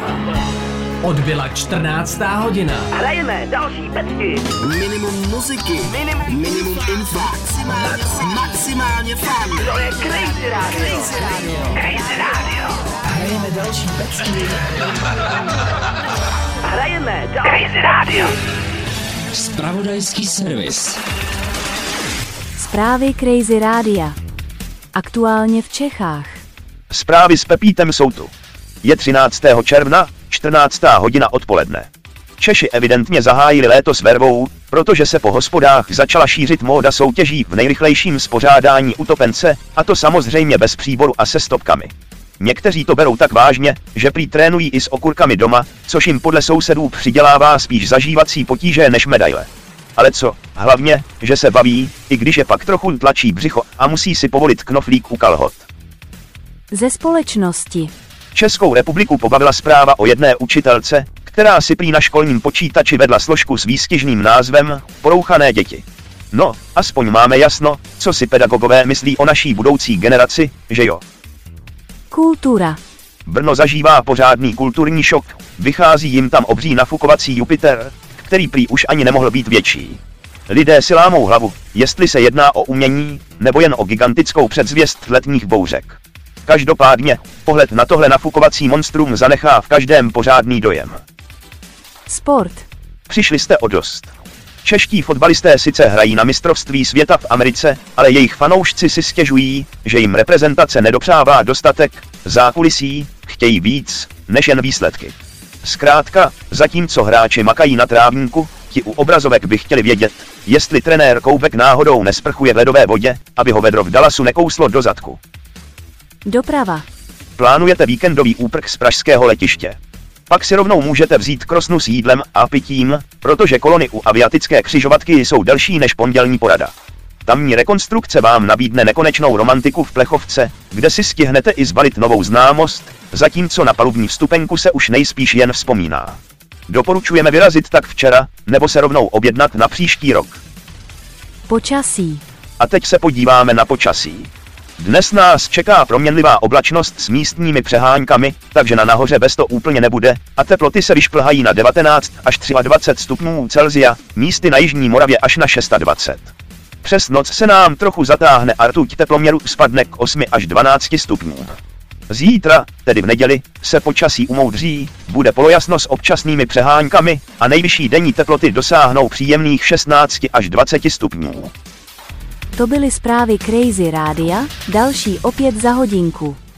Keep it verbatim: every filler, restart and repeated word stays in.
Odbyla čtrnáctá hodina. Hrajeme další pecky. Minimum muziky. Minimum, minimum info. Maximálně, maximálně fun. To je Crazy Radio. Crazy Radio. Crazy Radio. Hrajeme další pecky. Hrajeme další Crazy Radio. Zpravodajský servis. Zprávy Crazy Rádia. Aktuálně v Čechách. Zprávy s Pepítem jsou tu. Je třináctého června, čtrnáctá hodina odpoledne. Češi evidentně zahájili léto s vervou, protože se po hospodách začala šířit móda soutěží v nejrychlejším spořádání utopence, a to samozřejmě bez příboru a se stopkami. Někteří to berou tak vážně, že prý trénují i s okurkami doma, což jim podle sousedů přidělává spíš zažívací potíže než medaile. Ale co, hlavně, že se baví, i když je pak trochu tlačí břicho a musí si povolit knoflík u kalhot. Ze společnosti. Českou republiku pobavila zpráva o jedné učitelce, která si prý na školním počítači vedla složku s výstižným názvem Porouchané děti. No, aspoň máme jasno, co si pedagogové myslí o naší budoucí generaci, že jo. Kultura. Brno zažívá pořádný kulturní šok, vychází jim tam obří nafukovací Jupiter, který prý už ani nemohl být větší. Lidé si lámou hlavu, jestli se jedná o umění, nebo jen o gigantickou předzvěst letních bouřek. Každopádně, pohled na tohle nafukovací monstrum zanechá v každém pořádný dojem. Sport. Přišli jste o dost. Čeští fotbalisté sice hrají na mistrovství světa v Americe, ale jejich fanoušci si stěžují, že jim reprezentace nedopřává dostatek zákulisí, chtějí víc, než jen výsledky. Zkrátka, zatímco hráči makají na trávníku, ti u obrazovek by chtěli vědět, jestli trenér Koubek náhodou nesprchuje v ledové vodě, aby ho vedro v Dallasu nekouslo do zadku. Doprava. Plánujete víkendový úprk z pražského letiště. Pak si rovnou můžete vzít krosnu s jídlem a pitím, protože kolony u aviatické křižovatky jsou delší než pondělní porada. Tamní rekonstrukce vám nabídne nekonečnou romantiku v Plechovce, kde si stihnete i zbalit novou známost, zatímco na palubní vstupenku se už nejspíš jen vzpomíná. Doporučujeme vyrazit tak včera, nebo se rovnou objednat na příští rok. Počasí. A teď se podíváme na počasí. Dnes nás čeká proměnlivá oblačnost s místními přeháňkami, takže na nahoře bez to úplně nebude, a teploty se vyšplhají na devatenáct až dvacet tři stupňů Celsia, místy na jižní Moravě až na dvacet šest. Přes noc se nám trochu zatáhne a rtuť teploměru spadne k osmi až dvanácti stupňům. Zítra, tedy v neděli, se počasí umoudří, bude polojasno s občasnými přeháňkami a nejvyšší denní teploty dosáhnou příjemných šestnácti až dvaceti stupňů. To byly zprávy Crazy Rádia, další opět za hodinku.